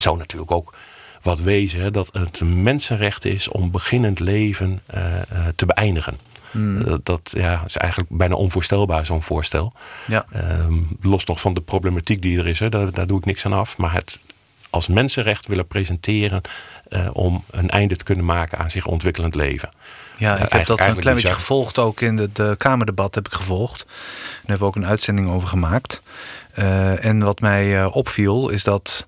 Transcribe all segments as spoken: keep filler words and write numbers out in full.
zou natuurlijk ook wat wezen, hè, dat het een mensenrecht is om beginnend leven uh, uh, te beëindigen. Hmm. Uh, dat ja, is eigenlijk bijna onvoorstelbaar, zo'n voorstel. Ja. Um, los nog van de problematiek die er is, hè, daar, daar doe ik niks aan af. Maar het als mensenrecht willen presenteren uh, om een einde te kunnen maken aan zich ontwikkelend leven. Ja, ik uh, heb dat een klein beetje gevolgd, ook in het de Kamerdebat heb ik gevolgd. Daar hebben we ook een uitzending over gemaakt. Uh, en wat mij uh, opviel is dat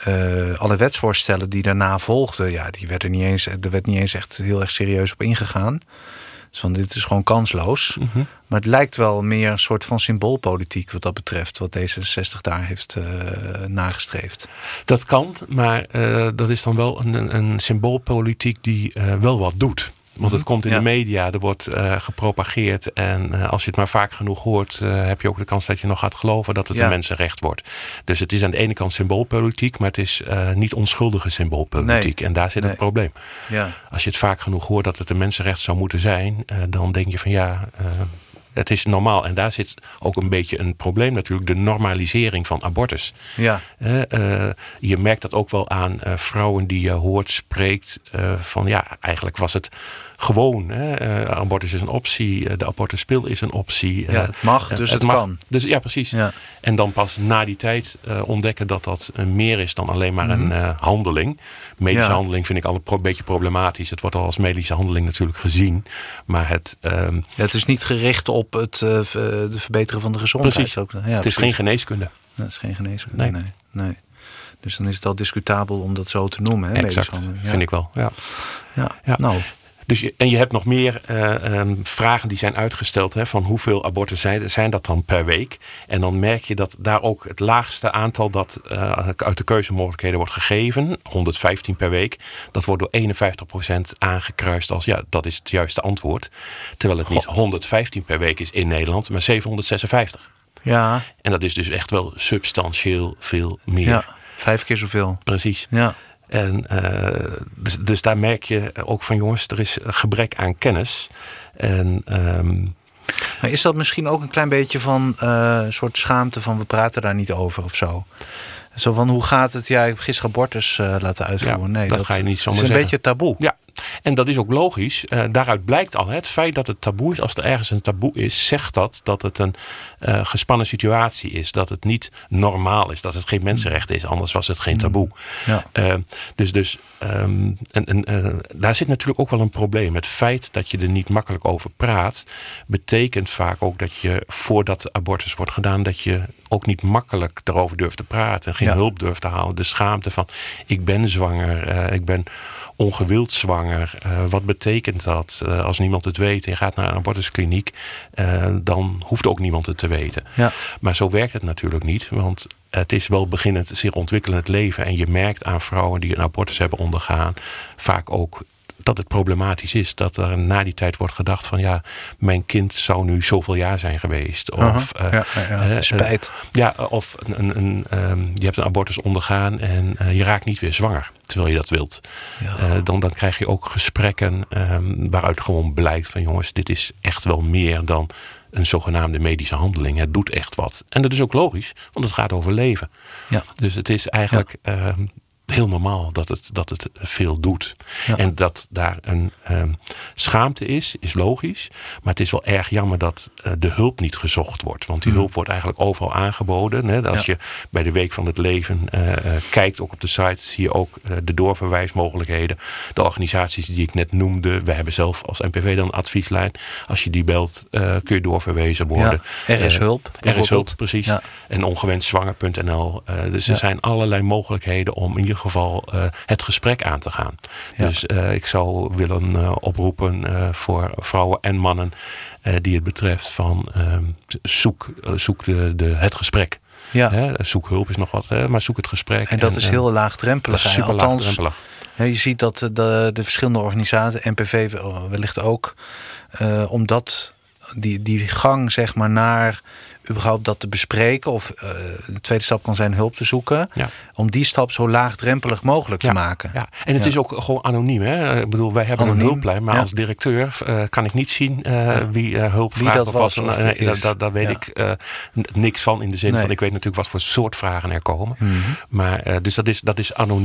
uh, alle wetsvoorstellen die daarna volgden, ja, die werden niet eens, er werd niet eens echt heel erg serieus op ingegaan. Dus van dit is gewoon kansloos. Mm-hmm. Maar het lijkt wel meer een soort van symboolpolitiek wat dat betreft, wat D zesenzestig daar heeft uh, nagestreefd. Dat kan, maar uh, dat is dan wel een, een symboolpolitiek die uh, wel wat doet. Want het komt in ja. de media, er wordt uh, gepropageerd. En uh, als je het maar vaak genoeg hoort, uh, heb je ook de kans dat je nog gaat geloven dat het ja. een mensenrecht wordt. Dus het is aan de ene kant symboolpolitiek, maar het is uh, niet onschuldige symboolpolitiek. Nee. En daar zit nee. het probleem. Ja. Als je het vaak genoeg hoort dat het een mensenrecht zou moeten zijn, uh, dan denk je van ja, uh, het is normaal. En daar zit ook een beetje een probleem natuurlijk, de normalisering van abortus. Ja. Uh, uh, je merkt dat ook wel aan uh, vrouwen die je hoort, spreekt, uh, van ja, eigenlijk was het gewoon. Hè? Uh, abortus is een optie, uh, de abortuspil is een optie. Ja, het mag, dus uh, het, het mag, kan. Dus, ja, precies. Ja. En dan pas na die tijd uh, ontdekken dat dat uh, meer is dan alleen maar mm-hmm. een uh, handeling. Medische ja. handeling vind ik al een pro- beetje problematisch. Het wordt al als medische handeling natuurlijk gezien. Maar het... Um, ja, het is niet gericht op het uh, de verbeteren van de gezondheid. Precies. Ook. Ja, het precies. is geen geneeskunde. Ja, het is geen geneeskunde, nee. nee. nee. Dus dan is het al discutabel om dat zo te noemen. Hè, exact, ja. vind ik wel. Ja. Ja. Ja. Nou... Dus je, en je hebt nog meer uh, um, vragen die zijn uitgesteld. Hè, van hoeveel abortussen zijn, zijn dat dan per week? En dan merk je dat daar ook het laagste aantal dat uh, uit de keuzemogelijkheden wordt gegeven, honderdvijftien per week, dat wordt door eenenvijftig procent aangekruist als ja, dat is het juiste antwoord. Terwijl het God. niet honderdvijftien per week is in Nederland, maar zevenhonderdzesenvijftig. Ja. En dat is dus echt wel substantieel veel meer. Ja, vijf keer zoveel. Precies. Ja. En uh, dus, dus daar merk je ook van jongens, er is een gebrek aan kennis. En, um, maar is dat misschien ook een klein beetje van uh, een soort schaamte van we praten daar niet over of zo? Zo van hoe gaat het? Ja, ik heb gisteren abortus uh, laten uitvoeren. Ja, nee, dat, dat ga je niet zomaar zeggen. Het is een zeggen. beetje taboe. Ja. En dat is ook logisch. Uh, daaruit blijkt al, hè, het feit dat het taboe is, als er ergens een taboe is, zegt dat dat het een uh, gespannen situatie is. Dat het niet normaal is. Dat het geen mensenrecht is. Anders was het geen taboe. Ja. Uh, dus dus um, en, en, uh, daar zit natuurlijk ook wel een probleem. Het feit dat je er niet makkelijk over praat, betekent vaak ook dat je voordat de abortus wordt gedaan, dat je ook niet makkelijk erover durft te praten. En geen ja. hulp durft te halen. De schaamte van ik ben zwanger. Uh, ik ben ongewild zwanger. Uh, wat betekent dat? Uh, als niemand het weet en je gaat naar een abortuskliniek, uh, dan hoeft ook niemand het te weten. Ja. Maar zo werkt het natuurlijk niet. Want het is wel beginnend zich ontwikkelend leven. En je merkt aan vrouwen die een abortus hebben ondergaan vaak ook dat het problematisch is. Dat er na die tijd wordt gedacht van ja, mijn kind zou nu zoveel jaar zijn geweest. Of uh-huh. ja, ja, ja. Uh, spijt. Uh, ja, of een, een, een, um, je hebt een abortus ondergaan en uh, je raakt niet weer zwanger. Terwijl je dat wilt. Ja. Uh, dan, dan krijg je ook gesprekken um, waaruit gewoon blijkt van jongens, dit is echt wel meer dan een zogenaamde medische handeling. Het doet echt wat. En dat is ook logisch, want het gaat over leven. Ja. Dus het is eigenlijk ja. um, heel normaal dat het, dat het veel doet. Ja. En dat daar een um, schaamte is, is logisch. Maar het is wel erg jammer dat uh, de hulp niet gezocht wordt. Want die mm. hulp wordt eigenlijk overal aangeboden. Hè. Als ja. je bij de Week van het Leven uh, uh, kijkt, ook op de site, zie je ook uh, de doorverwijsmogelijkheden. De organisaties die ik net noemde. We hebben zelf als N P V dan een advieslijn. Als je die belt, uh, kun je doorverwezen worden. Ja. Er is hulp. Uh, er is hulp, precies. Ja. En ongewenszwanger punt n l. Uh, dus ja. er zijn allerlei mogelijkheden om in ieder geval uh, het gesprek aan te gaan. Ja. Dus uh, ik zou willen uh, oproepen uh, voor vrouwen en mannen uh, die het betreft van uh, zoek, uh, zoek de, de, het gesprek. Ja. Hè? Zoek hulp is nog wat, hè? Maar zoek het gesprek. En dat en, is heel laagdrempelig. Dat is super Althans, laagdrempelig. Ja, je ziet dat de, de verschillende organisaties, N P V wellicht ook, uh, omdat die, die gang zeg maar naar überhaupt dat te bespreken of uh, de tweede stap kan zijn hulp te zoeken. Ja. Om die stap zo laagdrempelig mogelijk ja. te maken. Ja. En het ja. is ook gewoon anoniem. Hè? Ik bedoel, wij hebben anoniem. een hulplijn, maar ja. als directeur uh, kan ik niet zien uh, ja. wie uh, hulp wie vraagt. Dat of was, of, of uh, is. Daar da, da weet ja. ik uh, n- niks van in de zin nee. van ik weet natuurlijk wat voor soort vragen er komen. Mm-hmm. Maar uh, dus dat is, dat is anoniem.